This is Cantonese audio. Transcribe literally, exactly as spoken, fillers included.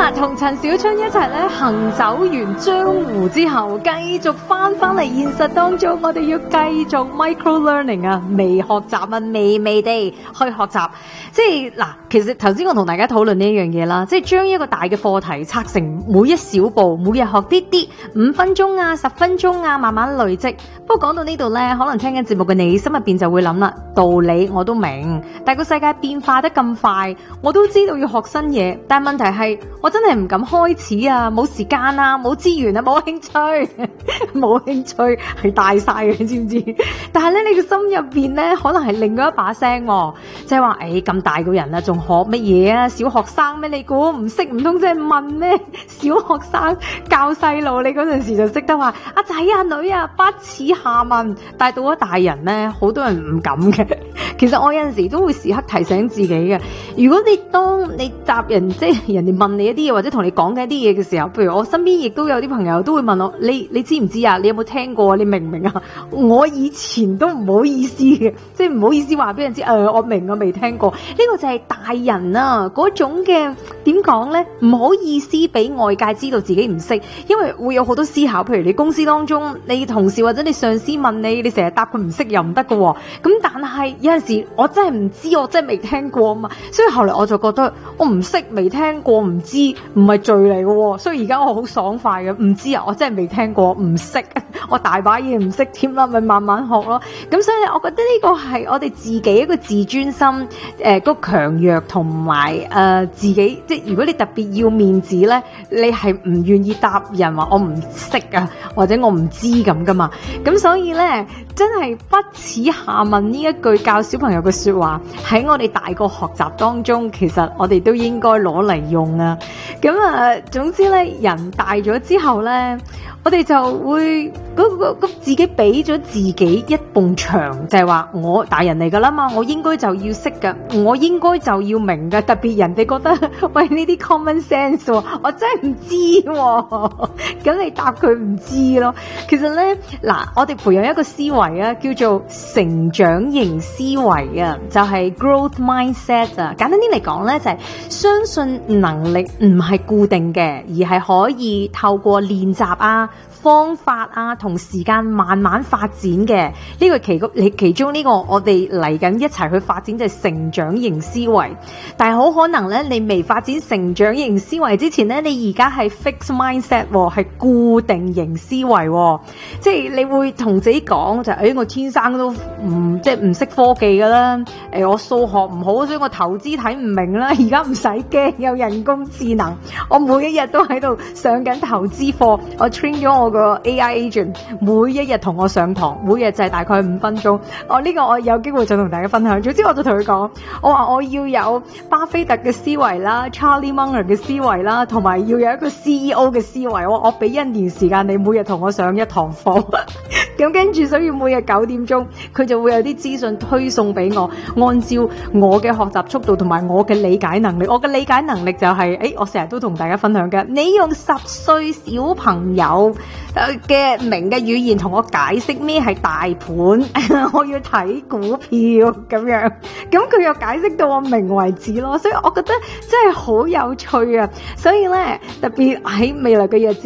啦，同陳小春一齊咧行走完江湖之後，繼續翻翻嚟現實當中，我哋要繼續 micro learning 啊，微學習啊，微微地去學習。即係嗱，其實頭先我同大家討論呢一樣嘢啦，即係將一個大嘅課題拆成每一小步，每日學啲啲，五分鐘啊，十分鐘啊，慢慢累積。不過講到呢度咧，可能聽緊節目嘅你心入邊就會諗啦，道理我都明，但係個世界變化得咁快，我都知道要學新嘢，但係問題係我真係唔敢開始啊，冇時間啊，冇資源啊，冇興趣，冇興趣係大晒嘅，你知唔知？但係咧，你個心入邊咧，可能係另外一把聲，即係話誒咁大個人啦，仲學乜嘢啊？小學生咩？你估唔識唔通即係問咩？小學生教細路，你嗰陣時就識得話阿仔啊女啊，不恥下問。但係到咗大人咧，好多人唔敢嘅。其實我有陣時都會時刻提醒自己嘅，如果你當你答人，即係人哋問你一啲嘢，或者同你講嘅一啲嘢嘅時候，譬如我身邊亦都有啲朋友都會問我，你你知唔知啊？你有冇聽過？你明唔明啊？我以前都唔好意思嘅，即係唔好意思話俾人知，誒、呃，我明我未聽過。呢個就係大人啊嗰種嘅點講咧，唔好意思俾外界知道自己唔識，因為會有好多思考。譬如你公司當中，你同事或者你上司問你，你成日答佢唔識又唔得嘅喎。咁但係有陣時我真係唔知，我真係未聽過啊嘛。所以後來我就覺得我唔識、未聽過、唔知唔係罪嚟嘅喎。所以而家我好爽快嘅，唔知啊，我真係未聽過，唔識，我大把嘢唔識添啦，咪慢慢學咯。咁所以我覺得呢個係我哋自己一個自尊心誒、呃嗰個強弱同埋誒自己，即係如果你特別要面子咧，你係唔願意答人話我唔識啊，或者我唔知咁噶嘛。咁所以咧，真係不恥下問呢一句教小朋友嘅說話，喺我哋大個學習當中，其實我哋都應該攞嚟用啊。咁啊，總之咧，人大咗之後咧，我哋就會嗰個嗰自己俾咗自己一埲牆，就係話我大人嚟噶啦嘛，我應該就要識噶，我應該就要明噶。特別人哋覺得喂呢啲 common sense，我真係唔知喎，咁你答佢唔知咯。其實咧，嗱，我哋培養一個思維啊，叫做成長型思維啊，就係 growth mindset 啊。簡單啲嚟講咧，就係相信能力唔係固定嘅，而係可以透過練習啊、方法啊同時間慢慢發展嘅。呢個其你其中呢個我哋嚟緊一齊去發展就係成長型思維。但係好可能咧，你未發展成長型思維之前咧，你而家係 fixed mindset，係固定型思維，即係你會同自己講就誒、哎，我天生都唔即係唔識科技噶啦，誒、哎，我數學唔好，所以我投資睇唔明啦。而家唔使驚，有人工智能，我每一日都喺度上緊投資課，我 train 咗我個 A I agent， 每一日同我上堂，每日就係大概五分鐘。我呢個我有機會再同大家分享。總之我就同佢講，我話我要有巴菲特嘅思維啦 ，Charlie Munger 嘅思維啦，同埋要有一個 C E O 嘅思維。我我俾一年時間你，每日同我上一堂課。咁跟住，所以每日九點鐘，佢就會有啲資訊推送俾我，按照我嘅學習速度同埋我嘅理解能力。我嘅理解能力就係、是，誒，我成日都同大家分享嘅，你用十歲小朋友嘅明嘅語言同我解釋咩係大盤，我要睇股票咁樣，咁佢又解釋到我明為止咯。所以我覺得真係好有趣啊！所以咧，特別喺未來嘅日子。